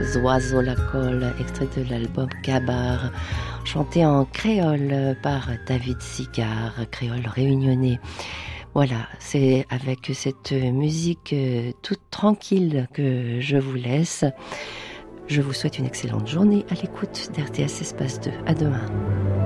oiseaux la colle, extrait de l'album Kabar, chanté en créole par David Sigard, créole réunionnais. Voilà, c'est avec cette musique toute tranquille que je vous laisse. Je vous souhaite une excellente journée à l'écoute d'RTS Espace 2. À demain.